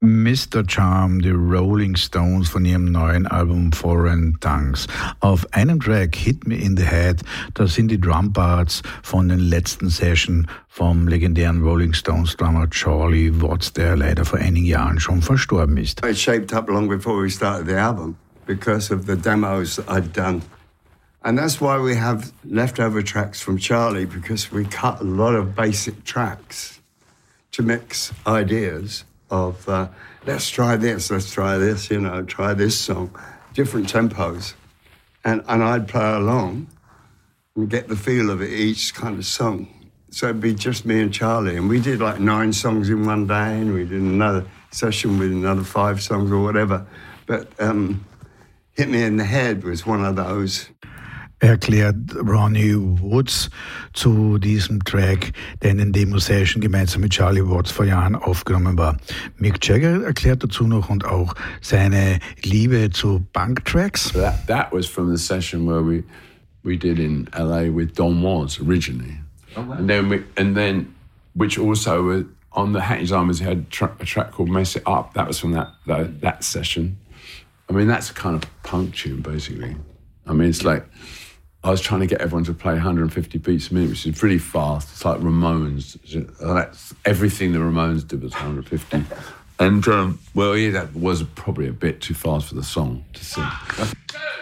Mr. Charm, die Rolling Stones von ihrem neuen Album Foreign Tongues. Auf einem Track, Hit Me in the Head, da sind die Drumparts von den letzten Session vom legendären Rolling Stones Drummer Charlie Watts, der leider vor einigen Jahren schon verstorben ist. It shaped up long before we started the album because of the demos that I'd done. And that's why we have leftover tracks from Charlie, because we cut a lot of basic tracks to mix ideas of let's try this, try this song, different tempos. And I'd play along and get the feel of it, each kind of song. So it'd be just me and Charlie. And we did like 9 songs in one day, and we did another session with another 5 songs or whatever. But Hit Me in the Head was one of those. Erklärt Ronnie Woods zu diesem Track, der in den Demo-Session gemeinsam mit Charlie Watts vor Jahren aufgenommen war. Mick Jagger erklärt dazu noch und auch seine Liebe zu Punk-Tracks. That was from the session where we did in LA with Don Was originally. Oh, wow. And then which also on the Hackney Diamonds had a track called Mess It Up. That was from that session. I mean, that's a kind of punk tune, basically. I mean, it's like I was trying to get everyone to play 150 beats a minute, which is pretty fast. It's like Ramones. That's everything the Ramones did was 150. And, that was probably a bit too fast for the song to sing.